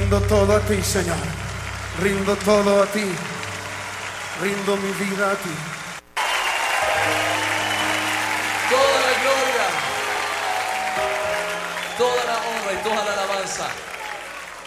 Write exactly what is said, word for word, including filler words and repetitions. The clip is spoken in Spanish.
rindo todo a ti, Señor. Rindo todo a ti. Rindo mi vida a ti. Toda la gloria, toda la honra y toda la alabanza